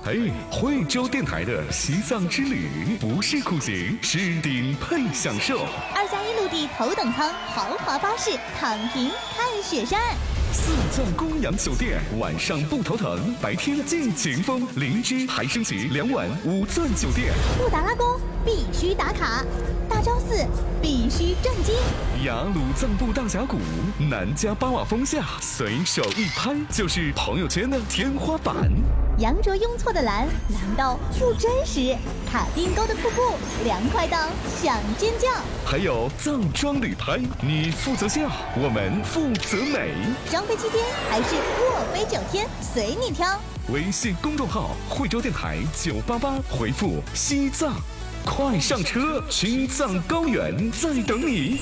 嘿，惠州电台的西藏之旅不是苦行，是顶配享受。 2+1陆地头等舱豪华巴士，躺平看雪山。 四钻公羊酒店，晚上不头疼，白天尽情疯。灵芝还升级2晚5钻酒店。 布达拉宫必须打卡，大昭寺必须正经。 雅鲁藏布大峡谷，南迦巴瓦峰下，随手一拍就是朋友圈的天花板。 羊卓雍措的蓝到不真实，卡丁沟的瀑布凉快到想尖叫。 还有藏装旅拍，你负责笑，我们负责美。 双飞7天还是卧飞9天，随你挑。 微信公众号惠州电台988，回复西藏，快上车，青藏高原在等你。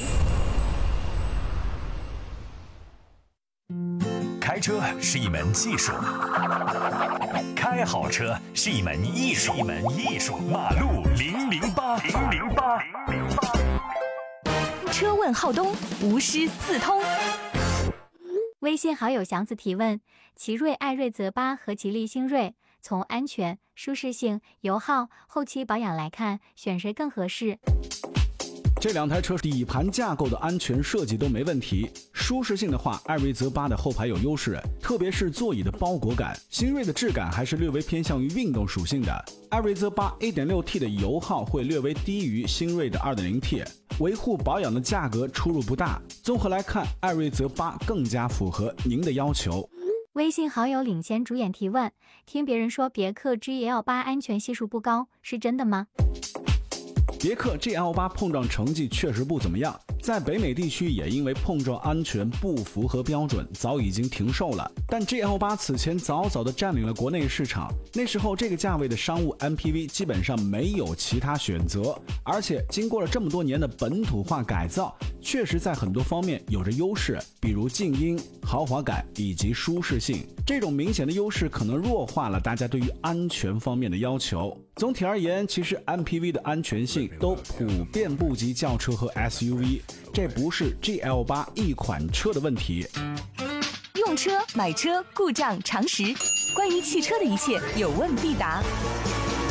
开车是一门技术，开好车是一门艺术。马路008， 车问浩东，无师自通。微信好友祥子提问：奇瑞艾瑞泽8和吉利星瑞，从安全、舒适性、油耗、后期保养来看，选谁更合适？ 这两台车底盘架构的安全设计都没问题，舒适性的话，艾瑞泽8的后排有优势，特别是座椅的包裹感。新锐的质感还是略微偏向于运动属性的。艾瑞泽8 1.6T 的油耗会略微低于新锐的 2.0T， 维护保养的价格出入不大。综合来看，艾瑞泽8更加符合您的要求。 微信好友领先主演提问：听别人说别克 GL8 安全系数不高，是真的吗？ 别克 GL8 碰撞成绩确实不怎么样，在北美地区也因为碰撞安全不符合标准，早已经停售了。但 GL8 此前早早地占领了国内市场，那时候这个价位的商务 MPV 基本上没有其他选择，而且经过了这么多年的本土化改造，确实在很多方面有着优势，比如静音、豪华感以及舒适性。这种明显的优势可能弱化了大家对于安全方面的要求。总体而言，其实 MPV 的安全性都普遍不及轿车和 SUV， 这不是 GL8 一款车的问题。 用车、买车、故障、常识，关于汽车的一切有问必答。